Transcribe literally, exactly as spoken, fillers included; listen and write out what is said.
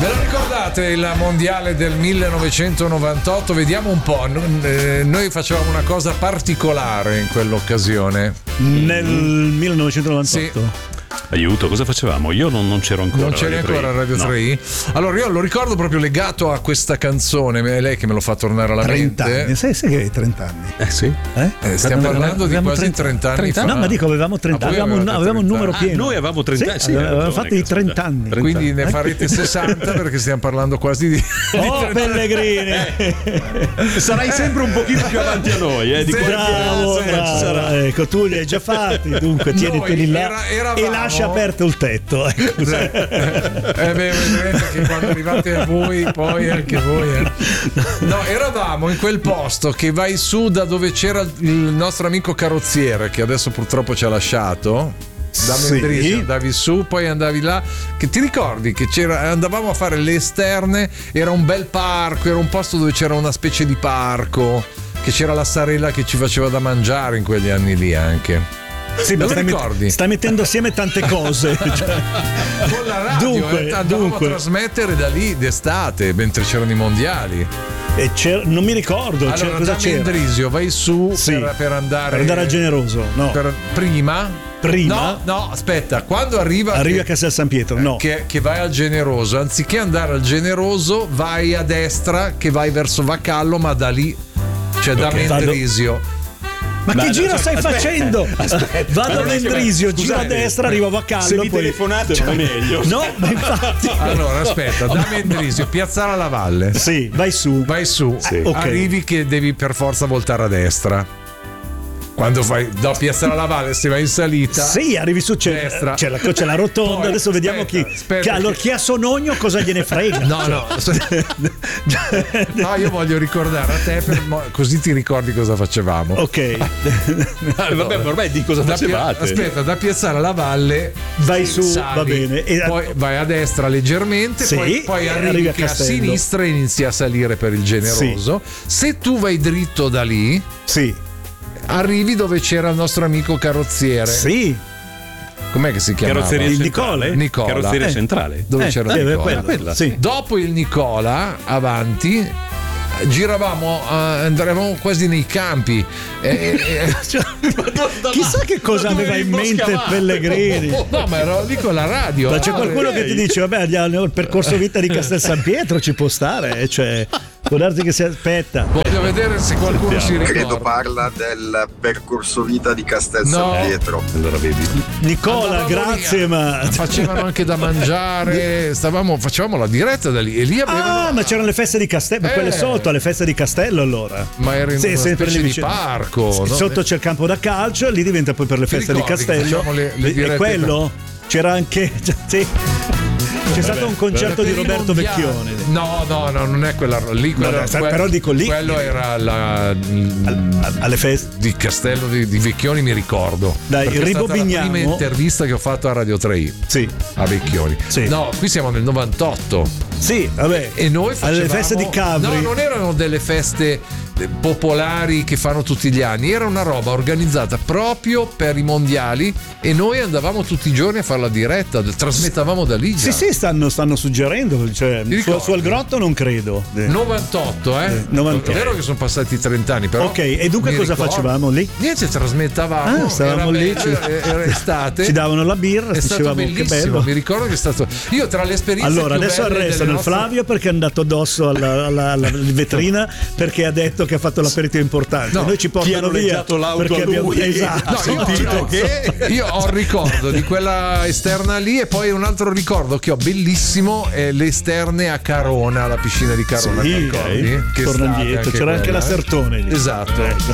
Ve lo ricordate il mondiale del millenovecentonovantotto? Vediamo un po'. Noi facevamo una cosa particolare in quell'occasione. Nel millenovecentonovantotto? Sì. Aiuto, cosa facevamo? Io non, non c'ero ancora. Non c'eri ancora a Radio no. tre? Allora io lo ricordo proprio legato a questa canzone, è lei che me lo fa tornare alla trenta mente. anni, sai, sai che hai trenta anni? Eh sì. Eh? Eh, stiamo parlando di quasi trenta anni trenta fa. No, ma dico avevamo trenta, Ah, avevamo, avevate avevamo un numero trenta. pieno. Ah, noi avevamo trenta anni, sì, sì, avevamo ragione, fatto i trenta anni. trenta. Quindi ne farete sessanta perché stiamo parlando quasi di... Oh, Pellegrini! Sarai sempre un pochino più avanti a noi, eh, di Sì, qualche Bravo, anno, bravo. ci sarà. Ecco, tu li hai già fatti, dunque tieniteli là era- eravamo- e lascia aperto il tetto. Ecco. Eh beh, vedrete che quando arrivate a voi, poi anche voi. eh. No, eravamo in quel posto che vai su da dove c'era il nostro amico carrozziere, che adesso purtroppo ci ha lasciato. Da Sì. Mendrisio andavi su, poi andavi là. Che ti ricordi che c'era, andavamo a fare le esterne, era un bel parco, era un posto dove c'era una specie di parco, che c'era la sarella che ci faceva da mangiare in quegli anni lì anche. Sì, Me ma lo stai, ricordi? met- stai mettendo assieme tante cose. Cioè. Con la radio Dunque, eh, andavamo dunque. a trasmettere da lì d'estate mentre c'erano i mondiali. E c'era- non mi ricordo c'era, Allora cosa da c'era. Mendrisio vai su Sì. per, per andare Per andare a Generoso, no. per- prima Prima? no no aspetta, quando arriva Arrivi a che, Castel San Pietro, no. che, che vai al Generoso, anziché andare al Generoso vai a destra che vai verso Vacallo, ma da lì cioè da Ok, Mendrisio. Ma Beh, che giro cioè, stai aspetta, facendo? aspetta. Vado Ma a non è che- Mendrisio, giro a scusate, destra, arrivo a Se Vacallo. vi Poi... telefonate non è meglio. No, ma infatti. Allora aspetta, da Mendrisio, Piazzale alla Valle. Sì, vai su. Vai su, Sì. Ok. arrivi che devi per forza voltare a destra. Quando fai da Piazzale alla Valle, se vai in salita. Sì, arrivi su, c'è, Destra. c'è, la, c'è la rotonda. Poi, Adesso vediamo aspetta, chi. aspetta che, allora, che- chi ha Sonogno cosa gliene frega? No, no, no, io voglio ricordare a te, per mo- così ti ricordi cosa facevamo. Ok, Eh, vabbè, ma ormai di cosa Da Pia- facevate? aspetta, da Piazzale alla Valle vai su, sali, va bene. E- poi vai a destra leggermente, Sì, poi, poi e arrivi, arrivi a che a Castello. sinistra e inizi a salire per il Generoso. Se tu vai dritto da lì, Sì, arrivi dove c'era il nostro amico carrozziere. sì. Com'è che si chiamava? Carrozzeria Il centrale? Nicole? Nicola. Carrozzeria Eh. centrale. Dove Eh, c'era eh, il Nicola? quella, quella. sì. Dopo il Nicola, avanti, giravamo, eh, andavamo quasi nei campi. Eh, eh, Cioè, chissà che cosa aveva in mente Pellegrini. no, ma ero lì con la radio. Ma c'è Ah, qualcuno eh. che ti dice, vabbè, andiamo il percorso vita di Castel San Pietro, ci può stare, cioè, può darsi che si aspetta. Voglio vedere se qualcuno si Credo ricorda. parla del percorso vita di Castel No. San Pietro. Allora vedi. Nicola, Andavamo grazie, lì, ma... facevano anche da mangiare, stavamo, facevamo la diretta da lì e lì avevano. Ah, ma c'erano le feste di Castello, ma Eh. quelle sotto, alle feste di Castello allora. Ma era in Sì, una sempre specie lì di vicino. parco. Sì, no? sotto c'è il campo da calcio, lì diventa poi per le Ti feste di ricordi che Castello. facciamo le- le E- dirette e quello? C'era anche... sì. C'è stato un concerto Per di i Roberto mondiali. Vecchioni. No, no, no, non è quella lì. Quello, No, dai, que- però dico lì. Quello era la. Al- alle feste. Di Castello di, di Vecchioni, mi ricordo. Dai, Perché è stata la ribobiniamo. prima intervista che ho fatto a Radio tre Sì. a Vecchioni. Sì. No, qui siamo nel novantotto. Sì, vabbè. E noi facevamo. Alle feste di Capri. No, non erano delle feste popolari che fanno tutti gli anni, era una roba organizzata proprio per i mondiali e noi andavamo tutti i giorni a fare la diretta, trasmettavamo da lì già. Sì, sì, stanno, stanno suggerendo. Cioè, Ti su, ricordi? su al grotto non credo. Eh. novantotto, eh? Eh, novantotto. È vero che sono passati trenta anni, però. Ok, e dunque mi cosa ricordo- facevamo lì? Niente, trasmettavamo. Ah, stavamo era lì, bello, ci- era estate. Ci davano la birra, È stato dicevamo che bellissimo, bello. mi ricordo che è stato. Io tra le esperienze. Allora, più adesso belle arrestano delle il nostre- Flavio perché è andato addosso alla, alla- alla vetrina perché ha detto che ha fatto l'aperitivo importante. No, Noi ci portano chi ha via noleggiato l'auto perché a abbiamo lui. esatto. No, io, sentito no, che- io ho il ricordo di quella esterna lì e poi un altro ricordo che ho bellissimo è le esterne a Carona, la piscina di Carona, Sì, ti ricordi? eh, Che torna estate indietro, c'era anche quella, la eh? Sertone lì. Esatto.